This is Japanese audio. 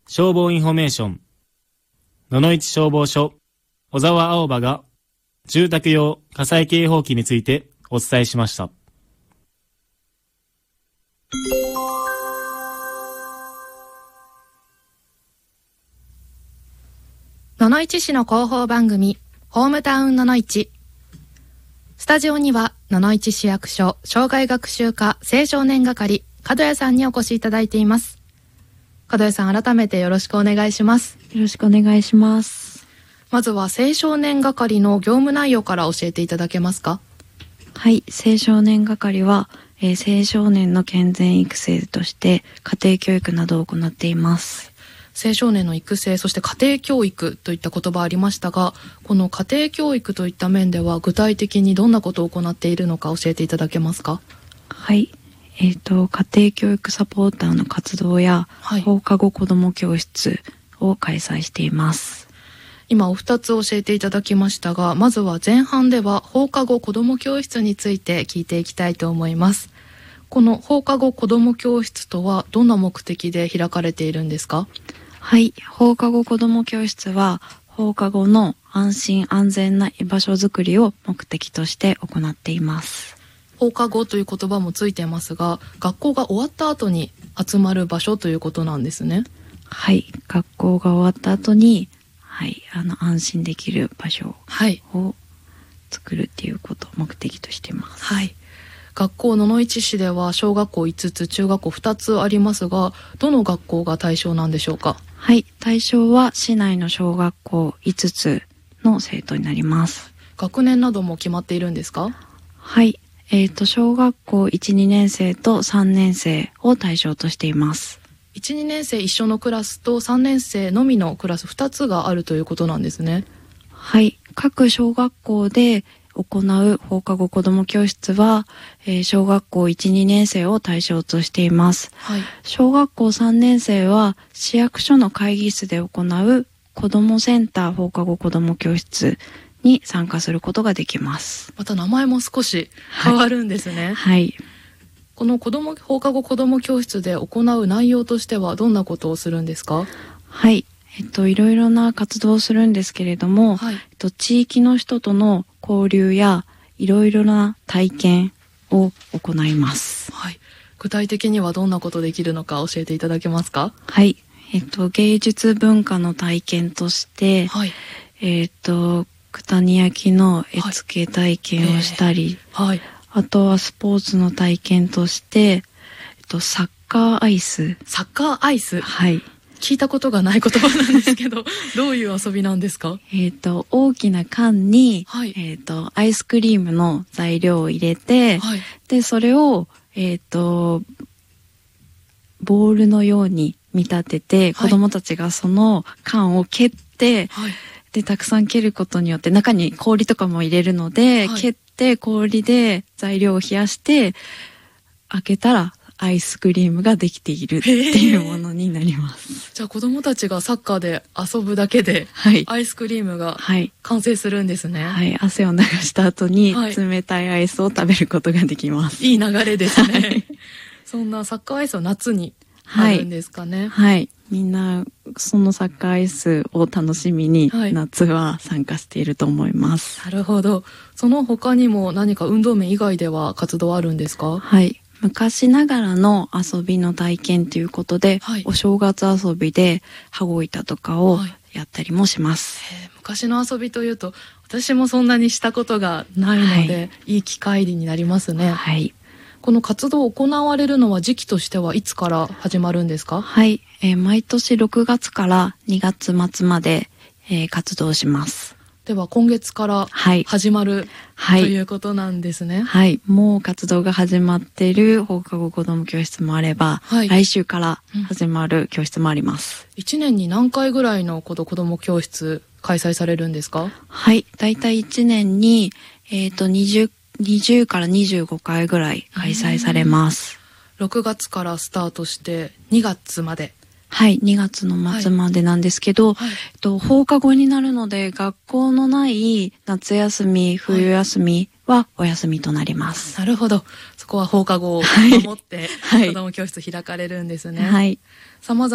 消防インフォメーション野々市消防署小沢青葉が住宅用火災警報器についてお伝えしました。 野々市市の広報番組ホームタウン野々市。スタジオには野々市市役所障害学習課青少年係角谷さんにお越しいただいています。角谷さん、改めてよろしくお願いします。 よろしくお願いします。 まずは青少年係の業務内容から教えていただけますか？ はい、青少年係は、青少年の健全育成として家庭教育などを行っています。 青少年の育成、そして家庭教育といった言葉ありましたが、この家庭教育といった面では具体的にどんなことを行っているのか教えていただけますか？ はい、家庭教育サポーターの活動や、放課後子ども教室を開催しています。 今お二つ教えていただきましたが、まずは前半では放課後子ども教室について聞いていきたいと思います。この放課後子ども教室とはどんな目的で開かれているんですか？ はい、放課後子ども教室は放課後の安心安全な居場所づくりを目的として行っています。 放課後という言葉もついてますが、学校が終わった後に集まる場所ということなんですね。 はい、学校が終わった後に、安心できる場所を作るっていうことを目的としています。 はい。学校、野々市市では小学校5つ、中学校2つありますが、どの学校が対象なんでしょうか？ はい、対象は市内の小学校5つの生徒になります。 学年なども決まっているんですか？ はい、小学校1、2年生と3年生を対象としています。 1、2年生一緒のクラスと3年生のみのクラス2つがあるということなんですね。 はい、各小学校で行う放課後子ども教室は、小学校1、2年生を対象としています。 はい、 小学校3年生は市役所の会議室で行う子どもセンター放課後子ども教室に参加することができます。 また名前も少し変わるんですね。 はい。 この放課後子ども教室で行う内容としてはどんなことをするんですか？ はい。いろいろな活動をするんですけれども、地域の人との交流やいろいろな体験を行います。 はい。具体的にはどんなことできるのか教えていただけますか？ はい。芸術文化の体験として、九谷焼の絵付け体験をしたり、あとはスポーツの体験として、サッカーアイス。 サッカーアイス？ はい。 聞いたことがない言葉なんですけど、どういう遊びなんですか？ 大きな缶に、アイスクリームの材料を入れて、で、それを、ボールのように見立てて、子供たちがその缶を蹴って、で、たくさん蹴ることによって、中に氷とかも入れるので、蹴って氷で材料を冷やして、開けたら、アイスクリームができているっていうものになります。 じゃあ子供たちがサッカーで遊ぶだけで、アイスクリームが完成するんですね。 はい、汗を流した後に冷たいアイスを食べることができます。 いい流れですね。そんなサッカーアイスは夏にあるんですかね。 はい、みんなそのサッカーアイスを楽しみに夏は参加していると思います。 なるほど。その他にも何か運動面以外では活動あるんですか？ はい。昔ながらの遊びの体験ということで、お正月遊びで羽子板とかをやったりもします。 昔の遊びというと、私もそんなにしたことがないので、いい機会になりますね。 はい。 この活動を行われるのは時期としてはいつから始まるんですか？ はい。毎年6月から2月末まで、活動します。 では今月から始まる、ということなんですね。 はい。もう活動が始まっている放課後子ども教室もあれば、来週から始まる教室もあります。 1年に何回ぐらいの子ども教室開催されるんですか？ はい。だいたい1年に、20から25回ぐらい開催されます。 6月からスタートして2月まで。 はい、2月の末までなんですけど、放課後になるので学校のない夏休み、冬休みはお休みとなります。 なるほど。そこは放課後を守って子ども教室開かれるんですね。 はい。